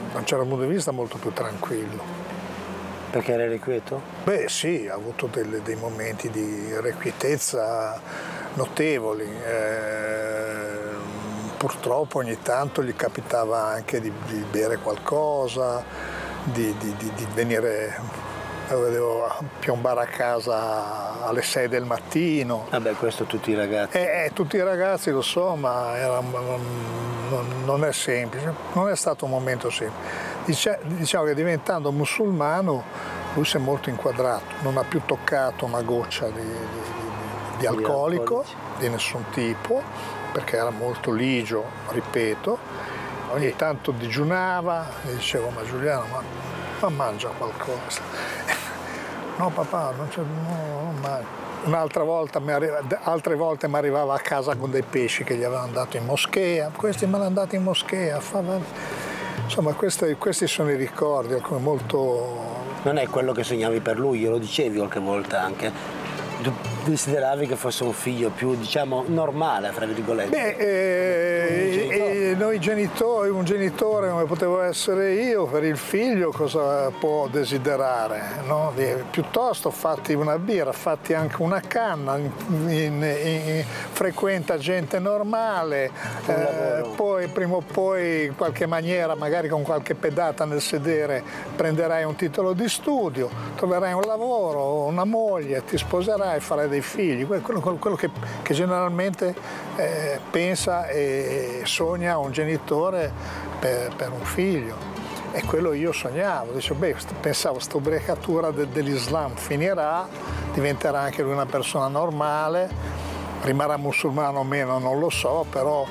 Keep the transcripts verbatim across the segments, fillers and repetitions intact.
da un certo punto di vista molto più tranquillo. Perché era irrequieto? Beh sì, ha avuto delle, dei momenti di irrequietezza notevoli. Eh, purtroppo ogni tanto gli capitava anche di, di bere qualcosa, di, di, di, di venire... Lo vedevo piombare a casa alle sei del mattino. Vabbè, questo tutti i ragazzi. Eh, eh, tutti i ragazzi lo so, ma era, non, non è semplice, non è stato un momento semplice. Dice, diciamo che diventando musulmano lui si è molto inquadrato, non ha più toccato una goccia di, di, di, di alcolico di nessun tipo, perché era molto ligio, ripeto. Ogni tanto digiunava e dicevo: ma Giuliano, ma, ma mangia qualcosa. No papà, non c'è, no, non mangio. Un'altra volta, mi arriva, altre volte mi arrivava a casa con dei pesci che gli avevano dato in moschea, questi me l'hanno dato in moschea. Insomma, questi, questi sono i ricordi, molto... Non è quello che sognavi per lui, glielo dicevi qualche volta anche. Tu desideravi che fosse un figlio più, diciamo, normale, fra virgolette? Beh, eh, e noi genitori, un genitore come potevo essere io, per il figlio cosa può desiderare? No? Piuttosto fatti una birra, fatti anche una canna, in, in, in, frequenta gente normale, eh, poi prima o poi in qualche maniera, magari con qualche pedata nel sedere, prenderai un titolo di studio, troverai un lavoro, una moglie, ti sposerai e farai dei figli, quello, quello che, che generalmente eh, pensa e sogna un genitore per, per un figlio. E quello io sognavo, dicevo, beh, pensavo questa ubriacatura de, dell'Islam finirà, diventerà anche lui una persona normale, rimarrà musulmano o meno non lo so, però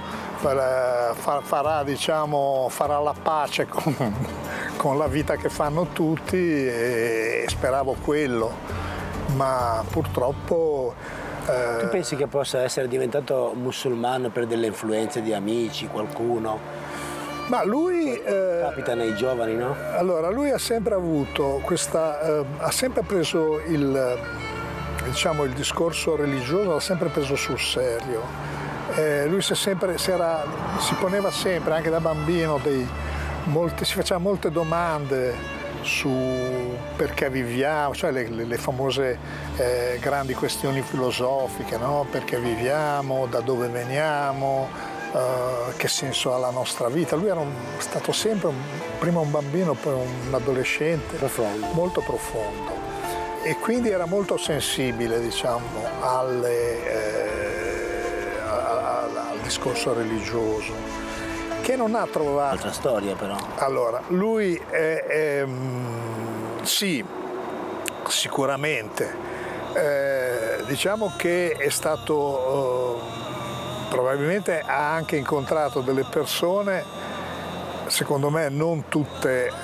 farà, diciamo, farà la pace con, con la vita che fanno tutti e speravo quello. Ma purtroppo... Eh... Tu pensi che possa essere diventato musulmano per delle influenze di amici, qualcuno? Ma lui... Eh, capita nei giovani, no? Allora, lui ha sempre avuto questa... Eh, ha sempre preso il, diciamo, il discorso religioso, l'ha sempre preso sul serio. Eh, lui si, è sempre, si, era, si poneva sempre, anche da bambino, dei, molte, si faceva molte domande su perché viviamo, cioè le, le, le famose eh, grandi questioni filosofiche, no? Perché viviamo, da dove veniamo, eh, che senso ha la nostra vita. Lui era un, stato sempre un, prima un bambino, poi un adolescente profondo. molto profondo e quindi era molto sensibile, diciamo, alle, eh, al, al discorso religioso. Che non ha trovato... Altra storia però. Allora, lui è, è, sì, sicuramente. Eh, diciamo che è stato, eh, probabilmente ha anche incontrato delle persone, secondo me non tutte, eh,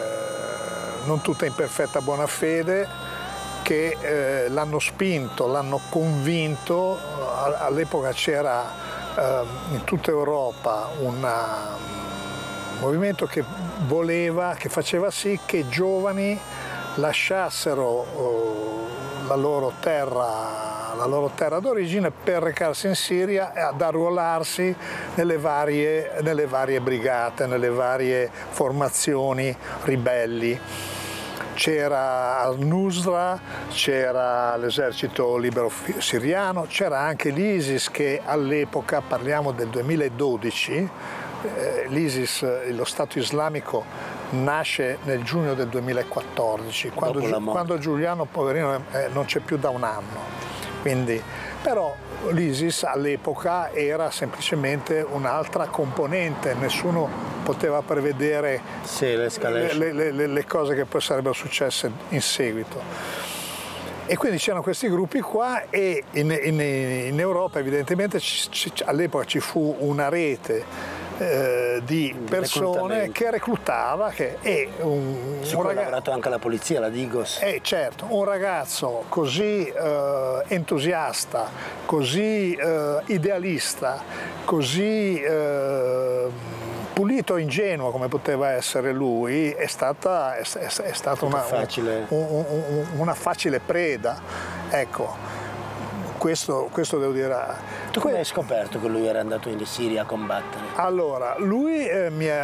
non tutte in perfetta buona fede, che eh, l'hanno spinto, l'hanno convinto. All'epoca c'era in tutta Europa una, un movimento che voleva, che faceva sì che i giovani lasciassero la loro terra, la loro terra d'origine per recarsi in Siria e ad arruolarsi nelle varie, nelle varie brigate, nelle varie formazioni ribelli. C'era al-Nusra, c'era l'esercito libero siriano, c'era anche l'ISIS che all'epoca, parliamo del duemiladodici, eh, l'ISIS, lo Stato islamico, nasce nel giugno del duemilaquattordici, quando, quando Giuliano poverino eh, non c'è più da un anno. Quindi, però l'ISIS all'epoca era semplicemente un'altra componente, nessuno poteva prevedere sì, le, le, le, le cose che poi sarebbero successe in seguito. E quindi c'erano questi gruppi qua e in, in, in Europa evidentemente all'epoca ci fu una rete eh, di persone che reclutava che, e un, Su un cui ragazzo, ha lavorato anche la polizia, la Digos. Eh, certo, un ragazzo così eh, entusiasta, così eh, idealista, così eh, pulito e ingenuo come poteva essere lui, è stata, è, è, è stata una facile. Un, un, una facile preda. Ecco, questo, questo devo dire. Tu come hai scoperto che lui era andato in Siria a combattere? Allora, lui eh, mi ha